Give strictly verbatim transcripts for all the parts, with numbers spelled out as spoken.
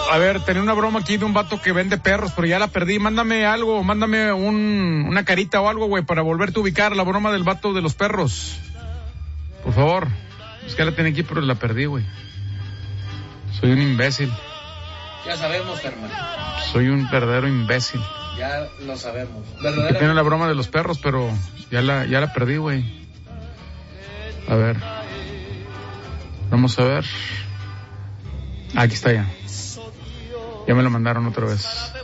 A ver, tenía una broma aquí de un vato que vende perros, pero ya la perdí. Mándame algo, mándame un, una carita o algo, güey, para volverte a ubicar la broma del vato de los perros. Por favor. Es que la tenía aquí, pero la perdí, güey. Soy un imbécil. Ya sabemos, hermano. Soy un verdadero imbécil. Ya lo sabemos. Que tiene la broma de los perros, pero ya la, ya la perdí, güey. A ver. Vamos a ver. Ah, aquí está ya. Ya me lo mandaron otra vez.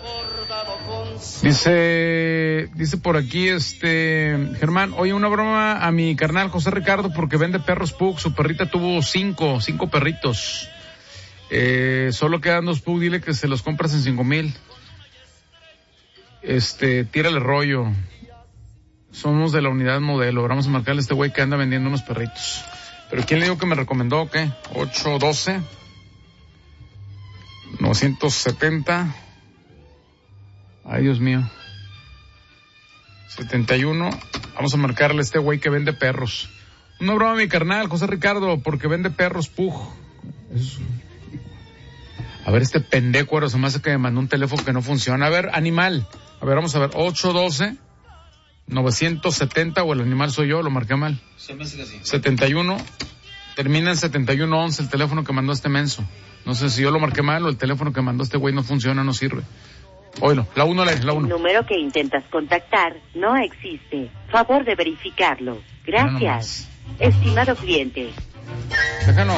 Dice, dice por aquí este, Germán, oye, una broma a mi carnal José Ricardo porque vende perros Pug. Su perrita tuvo cinco, cinco perritos. Eh, solo quedan dos Pug, dile que se los compras en cinco mil. Este, tírale rollo. Somos de la unidad modelo. Vamos a marcarle a este güey que anda vendiendo unos perritos. Pero ¿quién le dijo que me recomendó o qué? ocho doce novecientos setenta. Ay, Dios mío. setenta y uno. Vamos a marcarle a este güey que vende perros. Una broma a mi carnal, José Ricardo, porque vende perros, Pug. Eso. A ver, este pendejo, se me hace que me mandó un teléfono que no funciona. A ver, animal. A ver, vamos a ver. ocho doce novecientos setenta, o el animal soy yo, lo marqué mal. Se me hace que sí. setenta y uno. Termina en setenta y uno once el teléfono que mandó este menso. No sé si yo lo marqué mal o el teléfono que mandó este güey no funciona, no sirve. Oílo, la uno, la, la uno. El número que intentas contactar no existe. Favor de verificarlo. Gracias. Estimado cliente. Déjalo.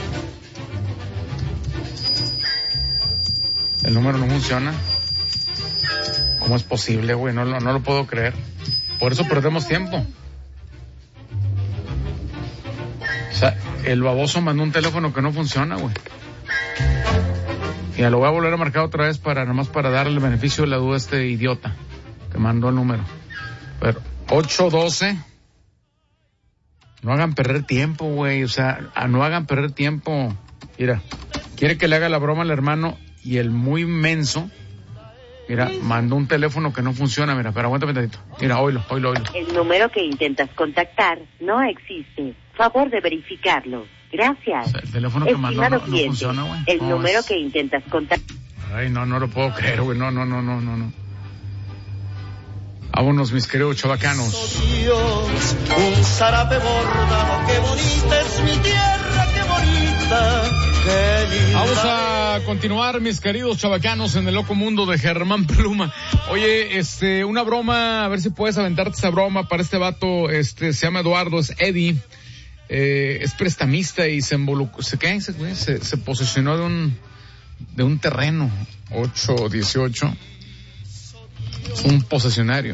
El número no funciona. ¿Cómo es posible, güey? No, no, no lo puedo creer. Por eso perdemos tiempo. O sea, el baboso mandó un teléfono que no funciona, güey. Y ya lo voy a volver a marcar otra vez para, nomás para darle el beneficio de la duda a este idiota que mandó el número. Pero, ocho doce. No hagan perder tiempo, güey. O sea, no hagan perder tiempo. Mira, quiere que le haga la broma al hermano y el muy menso, mira, mandó un teléfono que no funciona. Mira, pero aguántame tantito. Mira, oílo, oílo, oílo. El número que intentas contactar no existe. Favor de verificarlo. Gracias. O sea, el teléfono que mandó no, no funciona, güey. El número es? que intentas contactar. Ay, no, no lo puedo creer, güey. No, no, no, no, no, no. Vámonos, mis queridos chavacanos. Dios, un zarape bordado, qué bonita es mi tierra, qué bonita, qué linda. Vamos a continuar, mis queridos chavacanos, en el loco mundo de Germán Pluma. Oye, este, una broma, a ver si puedes aventarte esa broma para este vato, este, se llama Eduardo, es Eddie, eh, es prestamista y se involucró, ¿se qué? Se, se, se posesionó de un, de un terreno, ocho dieciocho. Es un posesionario.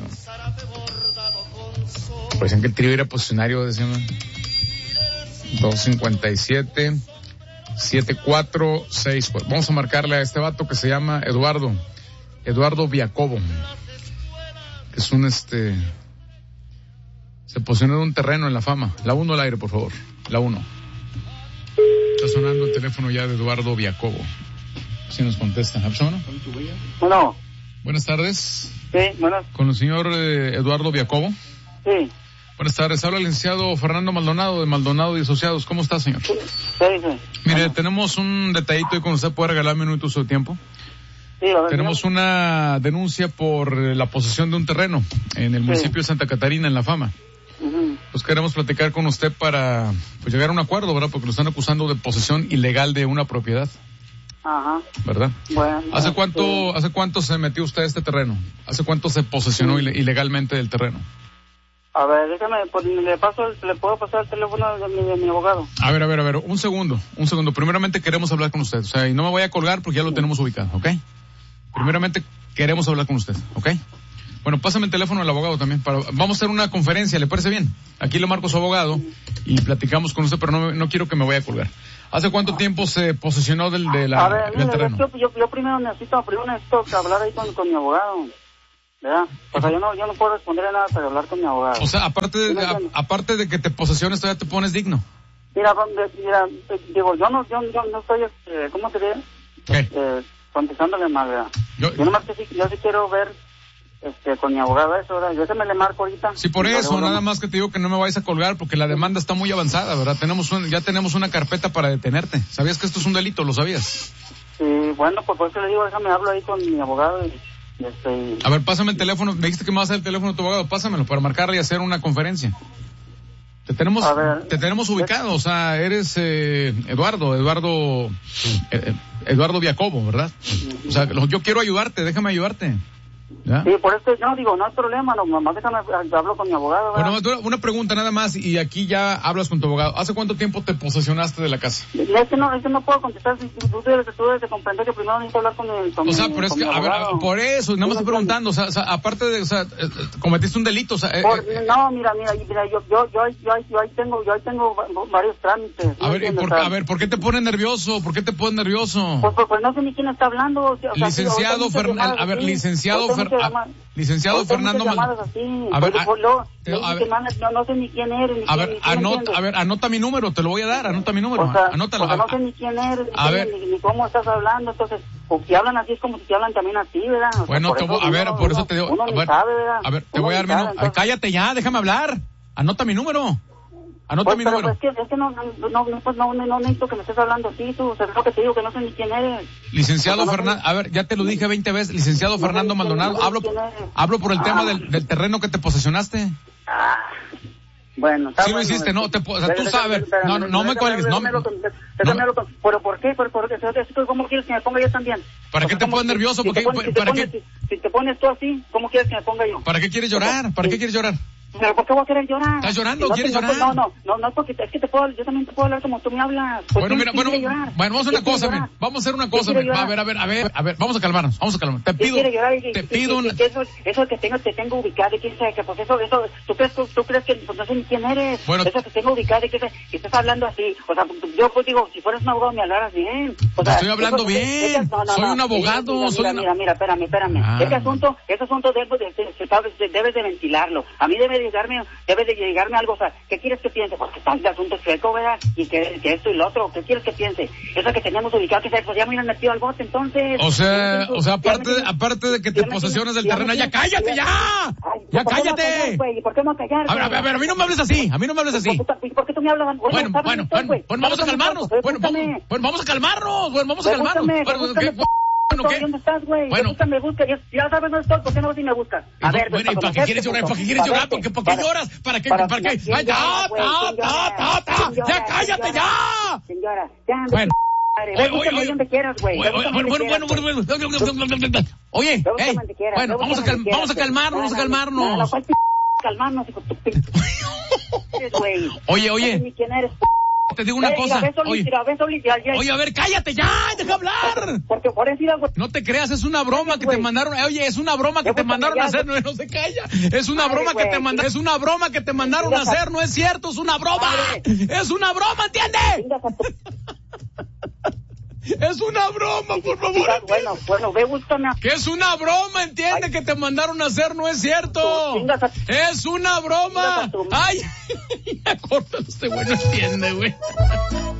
Pues en que el trío era posesionario, decíamos. dos cincuenta y siete, setenta y cuatro sesenta y cuatro. Vamos a marcarle a este vato que se llama Eduardo. Eduardo Viacobo. Que es un este... Se posesionó de un terreno en La Fama. La uno al aire, por favor. La uno. Está sonando el teléfono ya de Eduardo Viacobo. Si nos contesta. ¿Absona? Bueno. Buenas tardes. Sí, buenas. Con el señor eh, Eduardo Viacobo. Sí. Buenas tardes, habla el licenciado Fernando Maldonado de Maldonado y Asociados. ¿Cómo está, señor? Sí, sí. sí. Mire, bueno. Tenemos un detallito y con usted puede regalar minutos de tiempo. Sí, a ver, Tenemos dígame. una denuncia por la posesión de un terreno en el municipio sí. de Santa Catarina, en La Fama. Uh-huh. Pues queremos platicar con usted para pues, llegar a un acuerdo, ¿verdad? Porque lo están acusando de posesión ilegal de una propiedad. Ajá. ¿Verdad? Bueno. ¿Hace cuánto, sí. hace cuánto se metió usted a este terreno? ¿Hace cuánto se posesionó sí. ilegalmente del terreno? A ver, déjame, pues, le paso, le puedo pasar el teléfono de mi, de mi abogado. A ver, a ver, a ver, un segundo, un segundo. Primeramente queremos hablar con usted, o sea, y no me voy a colgar porque ya lo tenemos ubicado, ¿ok? Primeramente queremos hablar con usted, ¿ok? Bueno, pásame el teléfono del abogado también. Para, vamos a hacer una conferencia, ¿le parece bien? Aquí le marco a su abogado y platicamos con usted, pero no, no quiero que me vaya a colgar. ¿Hace cuánto tiempo se posesionó del, de la, a ver, del mire, terreno? Yo, yo, yo primero necesito, primero necesito hablar ahí con, con mi abogado, ¿verdad? O sea, yo no, yo no puedo responder a nada para hablar con mi abogado. O sea, aparte de, a, aparte de que te posesiones, todavía te pones digno. Mira, mira, digo, yo no, yo, yo no estoy, eh, ¿cómo te diré? ¿Qué? Eh, contestándole mal, ¿verdad? Yo, yo nomás que sí, yo sí quiero ver, este, con mi abogado eso, ¿verdad? Yo se me le marco ahorita. Sí, por eso, nada más que te digo que no me vayas a colgar porque la demanda está muy avanzada, ¿verdad? Tenemos un, ya tenemos una carpeta para detenerte. ¿Sabías que esto es un delito? ¿Lo sabías? Sí, bueno, pues por eso le digo, déjame hablo ahí con mi abogado y, y este... A ver, pásame el teléfono, me dijiste que me vas a dar el teléfono de tu abogado, pásamelo para marcarle y hacer una conferencia. Te tenemos, A ver, te tenemos ubicado, o sea, eres eh, Eduardo, Eduardo, eh, Eduardo Viacobo, ¿verdad? O sea, yo quiero ayudarte, déjame ayudarte. ¿Ya? Sí, por eso, no, digo, no hay problema, no, nomás déjame, hablo con mi abogado, ¿verdad? Bueno, una pregunta nada más, y aquí ya hablas con tu abogado. ¿Hace cuánto tiempo te posesionaste de la casa? Es que no, es que no puedo contestar, si tú debes, tú debes de comprender que primero necesito hablar con mi, con O sea, mi, pero es con que, mi a ver, abogado. por eso, nada más Sí, estoy preguntando, o sea, o sea, aparte de, o sea, eh, eh, cometiste un delito, o sea... Eh, Por, eh, no, mira, mira, mira, yo, yo, yo, yo, yo ahí tengo, yo ahí tengo va- varios trámites. a ¿no ver, ¿y entiendes? por, O sea, a ver, ¿por qué te pones nervioso? ¿Por qué te pones nervioso? Pues, pues, pues no sé ni quién está hablando. O sea, Licenciado ahorita hay muchas Fernando, llamadas a ver, así. licenciado Ahorita hay Fer- muchas a- llamadas- licenciado ahorita hay Fernando muchas Mal- llamadas así. A ver, Pues, a- pues, luego, te- luego a que ver- mandas, no, no sé ni quién eres, ni A quién, ver, ni quién anota, entiendes. a ver, anota mi número, te lo voy a dar, anota mi número, O sea, anótalo. o sea, no a- sé ni quién eres, ni, a quién, ver. ni, ni cómo estás hablando, entonces, o si hablan así es como si te hablan también así, ¿verdad? O sea, Bueno, por te eso voy- a ver, uno- por eso uno- te digo, uno a ni ver, sabe, ¿verdad? a ver, te Uno voy a ni dar mi sabe, número. entonces- Cállate ya, déjame hablar. Anota mi número. Anota Pues, mi pero número. pues, es que, es que no, no, no, no, pues, no, no, no necesito que me estés hablando así, tú, o sea, es lo que te digo, que no sé ni quién eres. Licenciado O sea, no Fernando, sé- a ver, ya te lo dije veinte veces, licenciado No sé Fernando quién- Maldonado, no sé hablo, quién eres. hablo por el Ah. tema del, del terreno que te posesionaste. Ah, bueno, está Sí lo bueno, hiciste, no, este, te puedo- o sea, tú déjame- sabes, espérame, no, no, no me déjame- cuelgues, no, déjame hablar con- no. déjame hablar con- ¿Pero por qué? ¿Por, por, por, ¿Cómo quieres que me ponga yo también? ¿Para O qué sea, te ¿cómo- pones nervioso? Si ¿Por te qué- pones- si te para pones- qué? Si, si te pones tú así, ¿cómo quieres que me ponga yo? ¿Para qué quieres llorar? ¿Para qué quieres llorar? ¿Pero por qué voy a querer llorar? ¿Estás llorando? Si no, ¿Quieres no, llorar? No, no, no, no, porque es que te puedo, yo también te puedo hablar como tú me hablas. Pues, Bueno, ¿quién- mira, quién bueno, quiere llorar? bueno, vamos a hacer una ¿Quién cosa, quiere men. llorar? Vamos a hacer una ¿Quién cosa, quiere men. Va, a llorar? ver, a ver, a ver, a ver, vamos a calmarnos, vamos a calmarnos. Te ¿Quién pido, quiere llorar? Y- te y- pido y- un... y que eso, eso que tengo, te tengo ubicado y quién sabe que pues eso, eso, tú crees, tú, tú crees que pues no sé ni quién eres. Bueno. Eso te tengo ubicado y que, que estás hablando así. O sea, yo pues digo, si fueras un abogado me hablaras bien. O sea, Estoy hablando eso- bien. ese- no, no, Soy no. un abogado, Mira, soy mira, una- mira, mira, espérame, espérame. Ah. Ese asunto, ese asunto debes de, de- se sabes, de- debes de ventilarlo. A mí debe de llegarme, debe de llegarme algo, o sea, ¿qué quieres que piense? Porque está el asunto chueco, ¿verdad? Y que, que esto y lo otro, ¿qué quieres que piense? Eso que teníamos ubicado, que pues ya me hubieran metido al bote, entonces. O sea, Ya me- o sea, ya aparte, me- aparte de que te ya me- posesiones del ya me- terreno, ya cállate, ya. Ay, Ya ¿por qué me voy a callar, cállate. güey? ¿Por qué me voy a callar? A ver, a ver, a ver, a mí no me hables así, a mí no me hables así. ¿Por qué, por qué tú me hablas? Oye, Bueno, ¿sabes bueno, dónde estoy, bueno, güey? bueno, vamos a ¿Sabes dónde calmarnos. estoy? Bueno, Búscame. vamos, bueno, vamos a calmarnos. Bueno, vamos a Pues calmarnos. búscame, Bueno, pues ¿qué? búscame, Bueno, ¿qué? ¿dónde estás, güey? Bueno. Búscame, busca. Ya, ya sabes dónde estoy, ¿por qué no vas y me buscas? A ver, Bueno, ¿y para qué quieres llorar? ¿Para qué quieres llorar? ¿Por qué, por qué lloras? ¿Para qué? ¿Para qué? ¿Quién ¡Ay, ya! llora, güey? ¡Ta, ¿Quién ta, llora? ta, ta! ¿Quién llora? ¡Ya cállate, ¿Quién ya! llora? Señora, ya, Bueno. madre, Oye, ve, búscame oye, donde quieras, güey. Oye, Ve, búscame bueno, donde bueno, quieras, bueno, güey. bueno. Oye, Ve, búscame hey, donde quieras, bueno, ve, vamos a, búscame cal- donde vamos a quieras, calmarnos, güey. vamos a No, no, calmarnos. no, ¿cuál p- calmarnos, hijo de tu p- eres, güey? Oye, No sé oye, ni quién eres, te digo una Ve, cosa. mira, ve solita, Oye, mira, ve solita, ya, ya. oye, a ver, cállate ya, deja hablar. Porque por eso, güey. No te creas, es una broma que te Güey. mandaron. Oye, es una broma que Ya, te pues, mandaron ya, a hacer, güey. no, no se calla. Es una Madre, broma que te güey. mandaron, es una broma que te mandaron a Chingas a- hacer, no es cierto, es una broma. Madre. Es una broma, ¿entiendes? Chingas a tu- Es una broma, por favor. Chingas, Bueno, bueno, ve, búscame. Que es una broma, entiende Ay. que te mandaron a hacer, no es cierto. Tú chingas a- Es una broma. Chingas a tu- Ay, ya córtalo, este güey no entiende, güey.